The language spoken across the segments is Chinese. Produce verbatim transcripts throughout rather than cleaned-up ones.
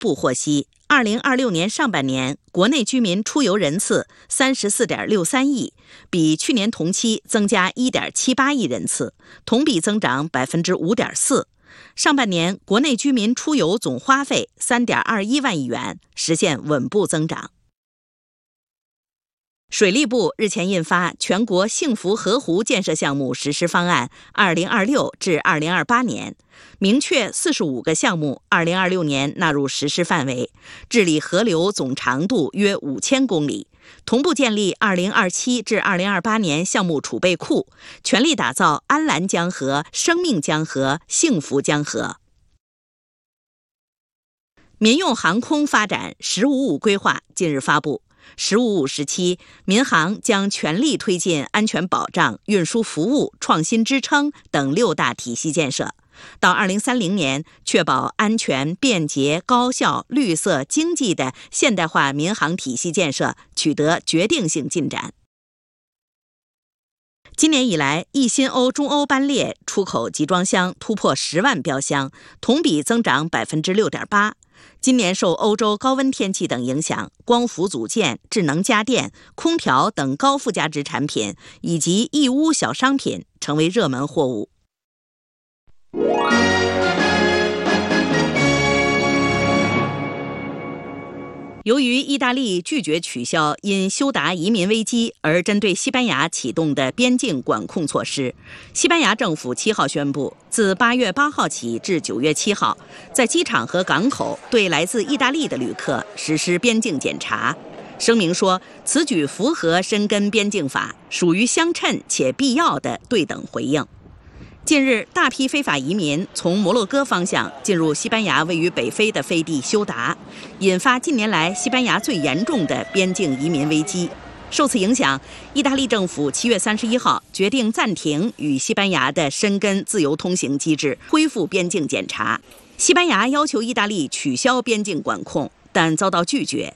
部获悉，二零二六年上半年国内居民出游人次三十四点六三亿，比去年同期增加一点七八亿人次，同比增长百分之五点四。上半年国内居民出游总花费三点二一万亿元，实现稳步增长。水利部日前印发《全国幸福河湖建设项目实施方案（二零二六至二零二八年）》，明确四十五个项目二零二六年纳入实施范围，治理河流总长度约五千公里，同步建立二零二七至二零二八年项目储备库，全力打造安澜江河、生命江河、幸福江河。民用航空发展“十五五”规划近日发布。十五五时期，民航将全力推进安全保障、运输服务、创新支撑等六大体系建设。到二零三零年，确保安全、便捷、高效、绿色、经济的现代化民航体系建设取得决定性进展。今年以来，一新欧中欧班列出口集装箱突破十万标箱，同比增长百分之六点八。今年受欧洲高温天气等影响，光伏组件、智能家电、空调等高附加值产品以及义乌小商品成为热门货物。由于意大利拒绝取消因休达移民危机而针对西班牙启动的边境管控措施，西班牙政府七号宣布，自八月八号起至九月七号，在机场和港口对来自意大利的旅客实施边境检查。声明说，此举符合申根边境法，属于相称且必要的对等回应。近日，大批非法移民从摩洛哥方向进入西班牙位于北非的飞地休达，引发近年来西班牙最严重的边境移民危机。受此影响，意大利政府七月三十一号决定暂停与西班牙的申根自由通行机制，恢复边境检查。西班牙要求意大利取消边境管控，但遭到拒绝。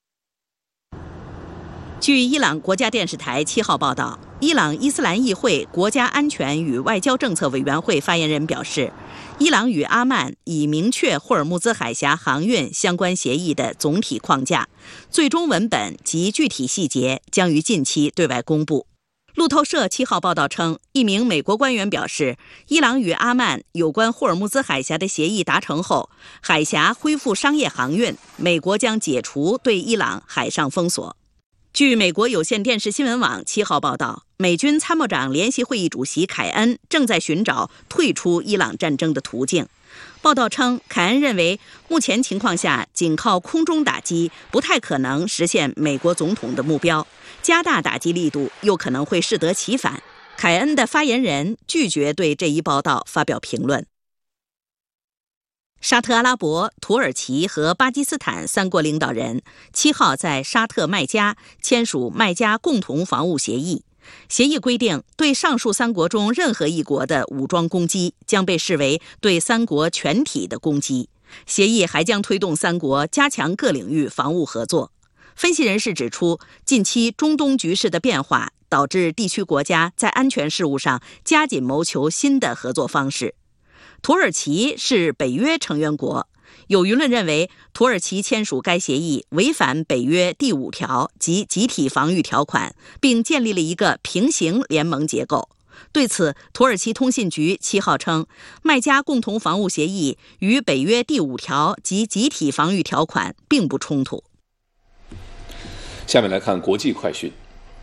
据伊朗国家电视台七号报道，伊朗伊斯兰议会国家安全与外交政策委员会发言人表示，伊朗与阿曼已明确霍尔木兹海峡航运相关协议的总体框架，最终文本及具体细节将于近期对外公布。路透社七号报道称，一名美国官员表示，伊朗与阿曼有关霍尔木兹海峡的协议达成后，海峡恢复商业航运，美国将解除对伊朗海上封锁。据美国有线电视新闻网七号报道，美军参谋长联席会议主席凯恩正在寻找退出伊朗战争的途径。报道称，凯恩认为目前情况下仅靠空中打击不太可能实现美国总统的目标，加大打击力度又可能会适得其反。凯恩的发言人拒绝对这一报道发表评论。沙特阿拉伯、土耳其和巴基斯坦三国领导人七号在沙特麦加签署麦加共同防务协议。协议规定，对上述三国中任何一国的武装攻击将被视为对三国全体的攻击。协议还将推动三国加强各领域防务合作。分析人士指出，近期中东局势的变化导致地区国家在安全事务上加紧谋求新的合作方式。土耳其是北约成员国，有舆论认为土耳其签署该协议违反北约第五条及集体防御条款，并建立了一个平行联盟结构。对此，土耳其通信局七号称，麦加共同防务协议与北约第五条及集体防御条款并不冲突。 下面来看国际快讯。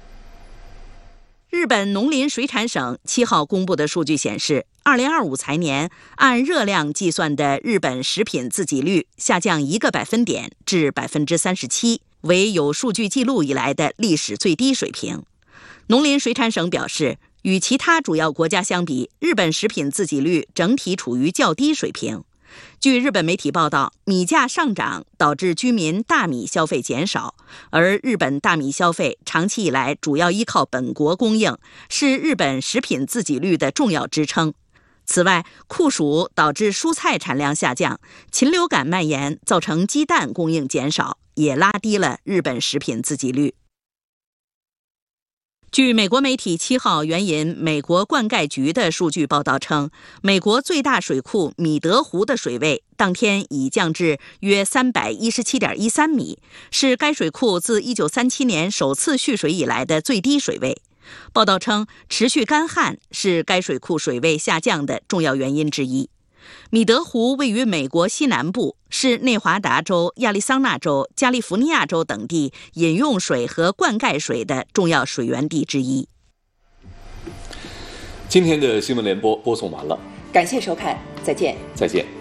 日本农林水产省七号公布的数据显示，二零二五财年按热量计算的日本食品自给率下降一个百分点至百分之三十七，为有数据记录以来的历史最低水平。农林水产省表示，与其他主要国家相比，日本食品自给率整体处于较低水平。据日本媒体报道，米价上涨导致居民大米消费减少，而日本大米消费长期以来主要依靠本国供应，是日本食品自给率的重要支撑。此外，酷暑导致蔬菜产量下降，禽流感蔓延造成鸡蛋供应减少，也拉低了日本食品自给率。 据美国媒体七号援引美国灌溉局的数据报道称，美国最大水库米德湖的水位当天已降至约三百一十七点一三米，是该水库自一九三七年首次蓄水以来的最低水位。报道称，持续干旱是该水库水位下降的重要原因之一。米德湖位于美国西南部，是内华达州、亚利桑那州、加利福尼亚州等地饮用水和灌溉水的重要水源地之一。 今天的新闻联播播送完了， 感谢收看，再见。 再见。